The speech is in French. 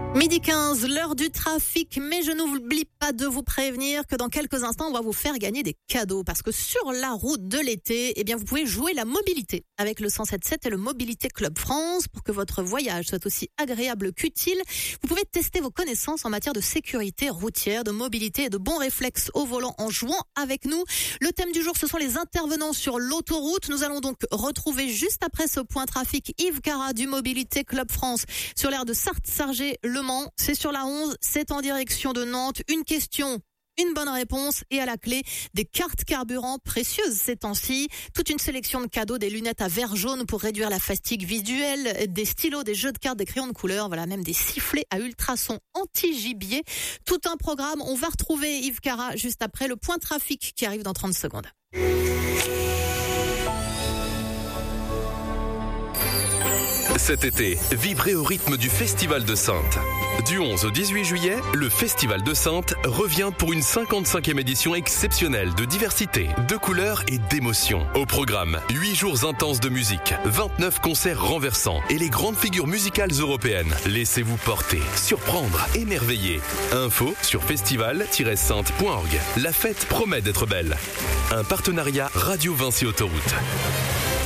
Midi 15, l'heure du trafic, mais je n'oublie pas de vous prévenir que dans quelques instants, on va vous faire gagner des cadeaux parce que sur la route de l'été, vous pouvez jouer la mobilité avec le 107.7 et le Mobilité Club France pour que votre voyage soit aussi agréable qu'utile. Vous pouvez tester vos connaissances en matière de sécurité routière, de mobilité et de bons réflexes au volant en jouant avec nous. Le thème du jour, ce sont les intervenants sur l'autoroute. Nous allons donc retrouver juste après ce point trafic Yves Cara du Mobilité Club France sur l'aire de Sarthe-Sargé-Le Mans. C'est sur la 11, c'est en direction de Nantes. Une question, une bonne réponse et à la clé, des cartes carburant précieuses ces temps-ci. Toute une sélection de cadeaux, des lunettes à verre jaune pour réduire la fatigue visuelle, des stylos, des jeux de cartes, des crayons de couleur, voilà, même des sifflets à ultrasons anti-gibier. Tout un programme. On va retrouver Yves Cara juste après le point trafic qui arrive dans 30 secondes. Cet été, vibrez au rythme du Festival de Saintes. Du 11 au 18 juillet, le Festival de Saintes revient pour une 55e édition exceptionnelle de diversité, de couleurs et d'émotions. Au programme, 8 jours intenses de musique, 29 concerts renversants et les grandes figures musicales européennes. Laissez-vous porter, surprendre, émerveiller. Info sur festival-sainte.org. La fête promet d'être belle. Un partenariat Radio Vinci Autoroute.